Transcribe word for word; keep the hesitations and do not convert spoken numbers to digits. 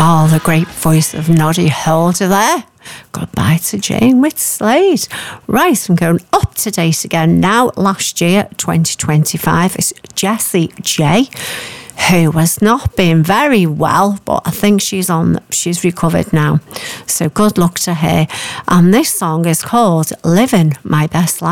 Oh, the great voice of Noddy Holder there. Goodbye to Jane with Slade. Right, I'm going up to date again now. Last year, twenty twenty-five, it's Jessie J, who has not been very well, but I think she's on, she's recovered now. So good luck to her. And this song is called Living My Best Life.